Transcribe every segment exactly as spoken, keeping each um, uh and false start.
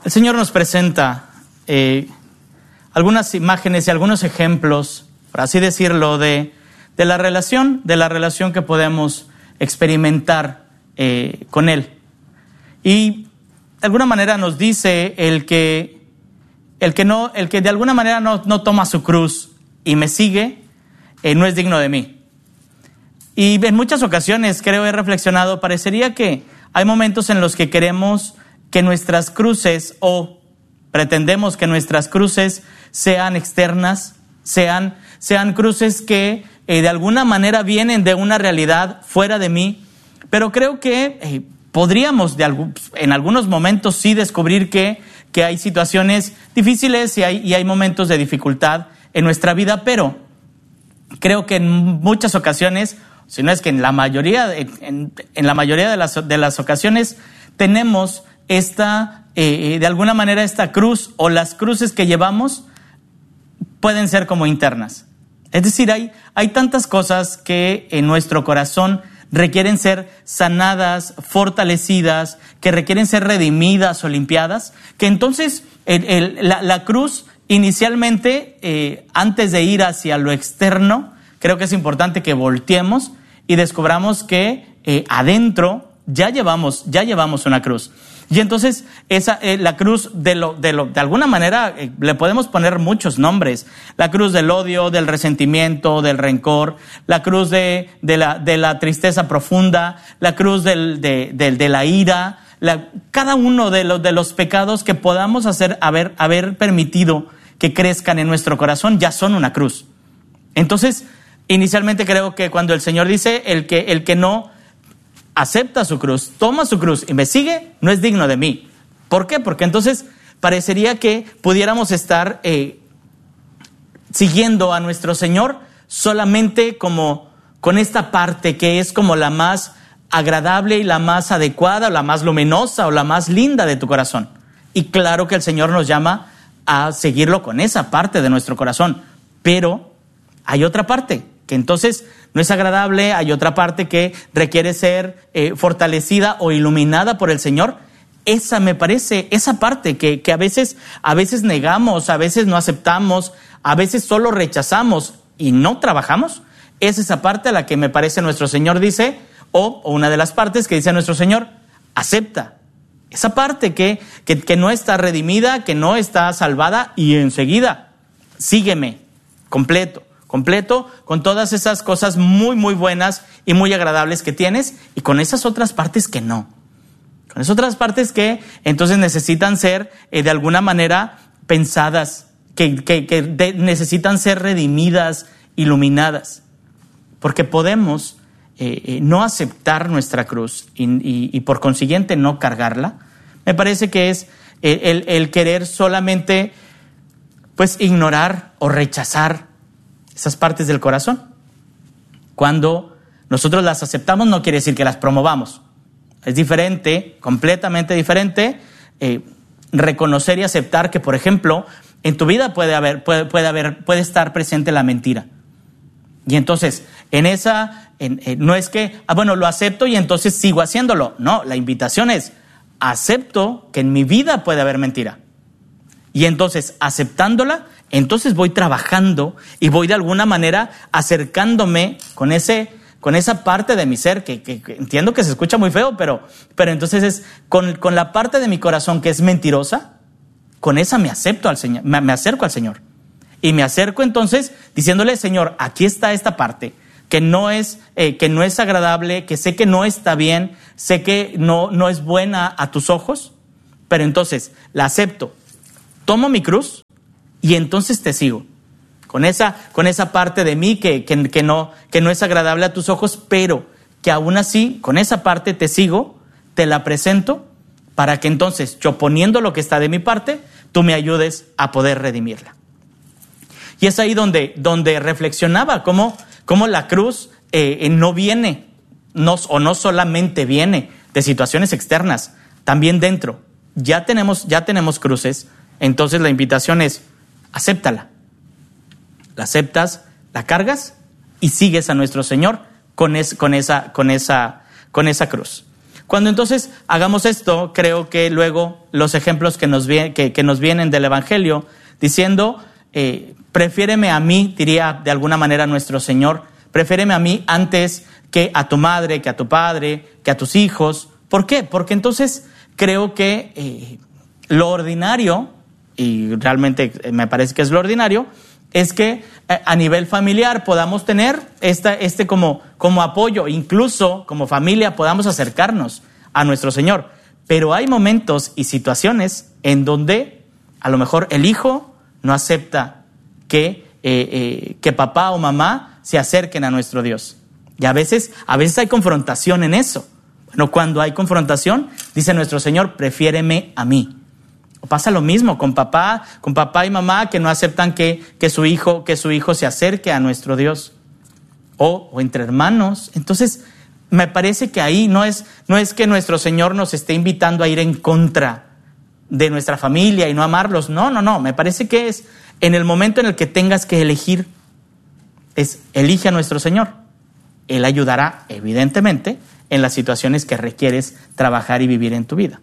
El Señor nos presenta eh, algunas imágenes y algunos ejemplos, por así decirlo, de, de la relación, de la relación que podemos experimentar eh, con Él. Y de alguna manera nos dice el que, el que, no, el que de alguna manera no, no toma su cruz y me sigue, eh, no es digno de mí. Y en muchas ocasiones, creo, he reflexionado, parecería que hay momentos en los que queremos que nuestras cruces o pretendemos que nuestras cruces sean externas, sean, sean cruces que eh, de alguna manera vienen de una realidad fuera de mí, pero creo que eh, podríamos de algún, en algunos momentos sí descubrir que, que hay situaciones difíciles y hay, y hay momentos de dificultad en nuestra vida, pero creo que en muchas ocasiones, si no es que en la mayoría, en, en la mayoría de las, de las ocasiones tenemos esta, eh, de alguna manera esta cruz o las cruces que llevamos pueden ser como internas. Es decir, hay, hay tantas cosas que en nuestro corazón requieren ser sanadas, fortalecidas, que requieren ser redimidas o limpiadas, que entonces el, el, la, la cruz inicialmente, eh, antes de ir hacia lo externo, creo que es importante que volteemos y descubramos que eh, adentro ya llevamos, ya llevamos una cruz. Y entonces esa, eh, la cruz de, lo, de, lo, de alguna manera eh, le podemos poner muchos nombres. La cruz del odio, del resentimiento, del rencor, la cruz de, de, la, de la tristeza profunda, la cruz del, de, de, de la ira, la, cada uno de los, de los pecados que podamos hacer, haber, haber permitido que crezcan en nuestro corazón ya son una cruz. Entonces, inicialmente creo que cuando el Señor dice el que, el que no acepta su cruz, toma su cruz y me sigue, no es digno de mí. ¿Por qué? Porque entonces parecería que pudiéramos estar eh, siguiendo a nuestro Señor solamente como con esta parte que es como la más agradable y la más adecuada, o la más luminosa o la más linda de tu corazón. Y claro que el Señor nos llama a seguirlo con esa parte de nuestro corazón, pero hay otra parte que entonces no es agradable, hay otra parte que requiere ser eh, fortalecida o iluminada por el Señor. Esa me parece, esa parte que, que a veces, a veces negamos, a veces no aceptamos, a veces solo rechazamos y no trabajamos, es esa parte a la que me parece nuestro Señor dice, o, o una de las partes que dice nuestro Señor, acepta. Esa parte que, que, que no está redimida, que no está salvada y enseguida, sígueme, completo. completo, con todas esas cosas muy, muy buenas y muy agradables que tienes y con esas otras partes que no. Con esas otras partes que entonces necesitan ser eh, de alguna manera pensadas, que, que, que de, necesitan ser redimidas, iluminadas. Porque podemos eh, eh, no aceptar nuestra cruz y, y, y por consiguiente no cargarla. Me parece que es el, el, el querer solamente pues ignorar o rechazar esas partes del corazón. Cuando nosotros las aceptamos no quiere decir que las promovamos. Es diferente, completamente diferente, eh, reconocer y aceptar que, por ejemplo, en tu vida puede haber, puede, puede haber, puede estar presente la mentira. Y entonces, en esa, en, en, no es que, ah, bueno, lo acepto y entonces sigo haciéndolo. No, la invitación es, acepto que en mi vida puede haber mentira. Y entonces, aceptándola, entonces voy trabajando y voy de alguna manera acercándome con ese, con esa parte de mi ser que, que, que entiendo que se escucha muy feo, pero, pero entonces es con, con la parte de mi corazón que es mentirosa, con esa me acepto al Señor, me, me acerco al Señor. Y me acerco entonces diciéndole, Señor, aquí está esta parte que no es, eh, que no es agradable, que sé que no está bien, sé que no, no es buena a tus ojos, pero entonces la acepto, tomo mi cruz y entonces te sigo. Con esa, con esa parte de mí que, que, que, no, que no es agradable a tus ojos, pero que aún así, con esa parte te sigo, te la presento, para que entonces, yo poniendo lo que está de mi parte, tú me ayudes a poder redimirla. Y es ahí donde, donde reflexionaba cómo, cómo la cruz eh, no viene, no, o no solamente viene de situaciones externas, también dentro. Ya tenemos, ya tenemos cruces, entonces la invitación es, acéptala. La aceptas, la cargas y sigues a nuestro Señor con, es, con, esa, con, esa, con esa cruz. Cuando entonces hagamos esto, creo que luego los ejemplos que nos, vi- que, que nos vienen del Evangelio, diciendo, eh, prefiéreme a mí, diría de alguna manera nuestro Señor, prefiéreme a mí antes que a tu madre, que a tu padre, que a tus hijos. ¿Por qué? Porque entonces creo que eh, lo ordinario, y realmente me parece que es lo ordinario, es que a nivel familiar podamos tener esta, este como, como apoyo, incluso como familia podamos acercarnos a nuestro Señor. Pero hay momentos y situaciones en donde a lo mejor el hijo no acepta que, eh, eh, que papá o mamá se acerquen a nuestro Dios. Y a veces, a veces hay confrontación en eso. Bueno, cuando hay confrontación, dice nuestro Señor, prefiéreme a mí. O pasa lo mismo con papá, con papá y mamá que no aceptan que, que, su, hijo, que su hijo se acerque a nuestro Dios. O, o entre hermanos. Entonces, me parece que ahí no es, no es que nuestro Señor nos esté invitando a ir en contra de nuestra familia y no amarlos. No, no, no. Me parece que es en el momento en el que tengas que elegir, es elige a nuestro Señor. Él ayudará, evidentemente, en las situaciones que requieres trabajar y vivir en tu vida.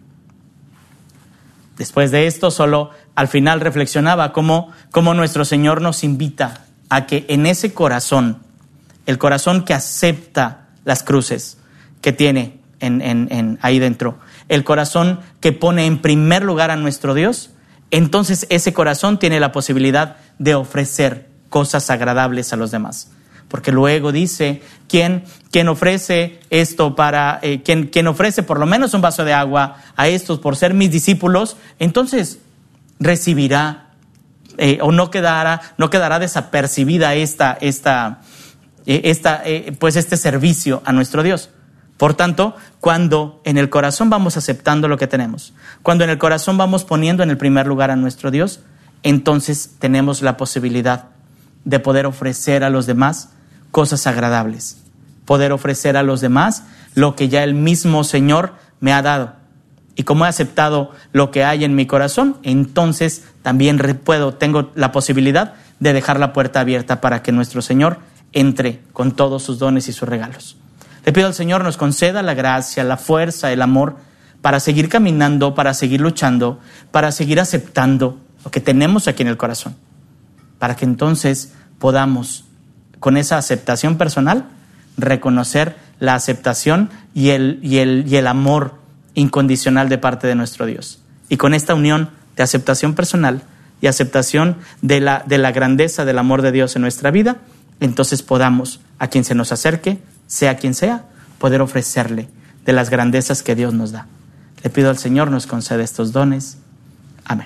Después de esto, solo al final reflexionaba cómo, cómo nuestro Señor nos invita a que en ese corazón, el corazón que acepta las cruces que tiene en, en, en ahí dentro, el corazón que pone en primer lugar a nuestro Dios, entonces ese corazón tiene la posibilidad de ofrecer cosas agradables a los demás. Porque luego dice, quien, quien ofrece esto para, eh, quien, quien ofrece por lo menos un vaso de agua a estos por ser mis discípulos, entonces recibirá eh, o no quedará, no quedará desapercibida esta, esta, eh, esta, eh, pues este servicio a nuestro Dios. Por tanto, cuando en el corazón vamos aceptando lo que tenemos, cuando en el corazón vamos poniendo en el primer lugar a nuestro Dios, entonces tenemos la posibilidad de poder ofrecer a los demás cosas agradables, poder ofrecer a los demás lo que ya el mismo Señor me ha dado. Y como he aceptado lo que hay en mi corazón, entonces también puedo, tengo la posibilidad de dejar la puerta abierta para que nuestro Señor entre con todos sus dones y sus regalos. Le pido al Señor nos conceda la gracia, la fuerza, el amor para seguir caminando, para seguir luchando, para seguir aceptando lo que tenemos aquí en el corazón, para que entonces podamos, con esa aceptación personal, reconocer la aceptación y el, y el, y el amor incondicional de parte de nuestro Dios. Y con esta unión de aceptación personal y aceptación de la, de la grandeza del amor de Dios en nuestra vida, entonces podamos, a quien se nos acerque, sea quien sea, poder ofrecerle de las grandezas que Dios nos da. Le pido al Señor nos conceda estos dones. Amén.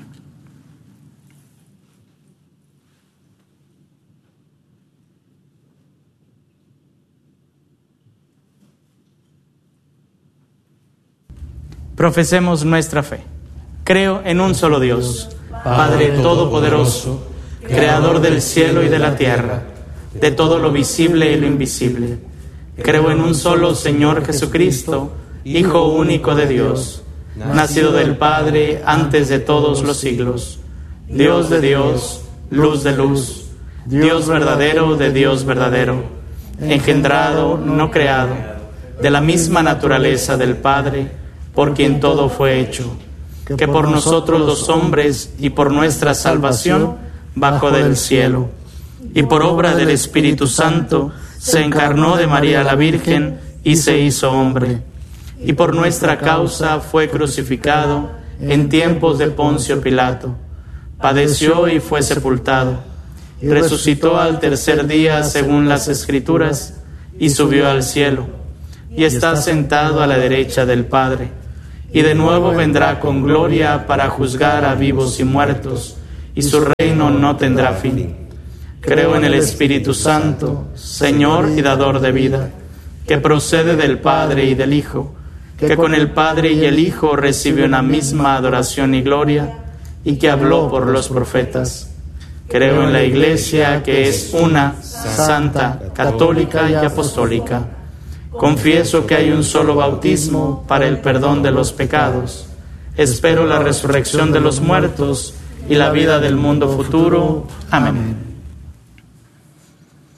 Profesemos nuestra fe. Creo en un solo Dios, Padre Todopoderoso, Creador del cielo y de la tierra, de todo lo visible y lo invisible. Creo en un solo Señor Jesucristo, Hijo único de Dios, nacido del Padre antes de todos los siglos, Dios de Dios, luz de luz, Dios verdadero de Dios verdadero, engendrado, no creado, de la misma naturaleza del Padre, por quien todo fue hecho, que por nosotros los hombres y por nuestra salvación bajó del cielo, y por obra del Espíritu Santo se encarnó de María la Virgen y se hizo hombre, y por nuestra causa fue crucificado en tiempos de Poncio Pilato, padeció y fue sepultado, resucitó al tercer día según las Escrituras, y subió al cielo, y está sentado a la derecha del Padre, y de nuevo vendrá con gloria para juzgar a vivos y muertos, y su reino no tendrá fin. Creo en el Espíritu Santo, Señor y dador de vida, que procede del Padre y del Hijo, que con el Padre y el Hijo recibió una misma adoración y gloria, y que habló por los profetas. Creo en la Iglesia, que es una, santa, católica y apostólica. Confieso que hay un solo bautismo para el perdón de los pecados. Espero la resurrección de los muertos y la vida del mundo futuro. Amén.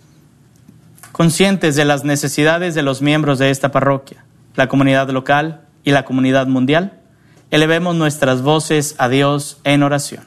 Conscientes de las necesidades de los miembros de esta parroquia, la comunidad local y la comunidad mundial, elevemos nuestras voces a Dios en oración.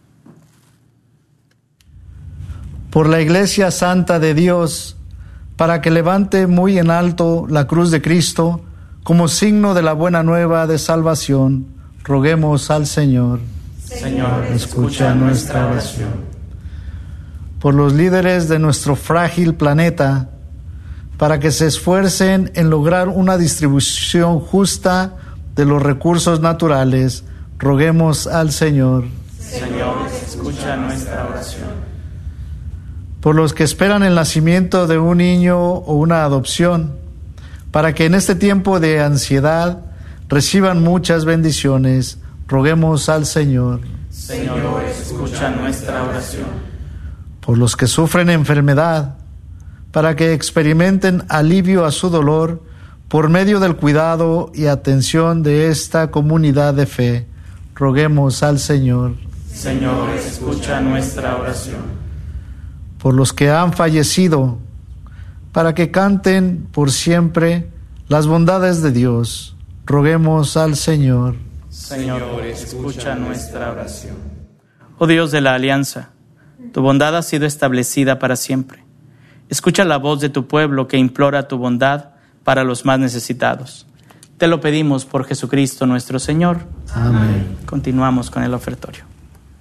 Por la Iglesia Santa de Dios, para que levante muy en alto la cruz de Cristo como signo de la buena nueva de salvación, roguemos al Señor. Señor, escucha nuestra oración. Por los líderes de nuestro frágil planeta, para que se esfuercen en lograr una distribución justa de los recursos naturales, roguemos al Señor. Señor, escucha nuestra oración. Por los que esperan el nacimiento de un niño o una adopción, para que en este tiempo de ansiedad reciban muchas bendiciones, roguemos al Señor. Señor, escucha nuestra oración. Por los que sufren enfermedad, para que experimenten alivio a su dolor por medio del cuidado y atención de esta comunidad de fe, roguemos al Señor. Señor, escucha nuestra oración. Por los que han fallecido, para que canten por siempre las bondades de Dios, roguemos al Señor. Señor, escucha nuestra oración. Oh Dios de la alianza, tu bondad ha sido establecida para siempre. Escucha la voz de tu pueblo que implora tu bondad para los más necesitados. Te lo pedimos por Jesucristo nuestro Señor. Amén. Continuamos con el ofertorio.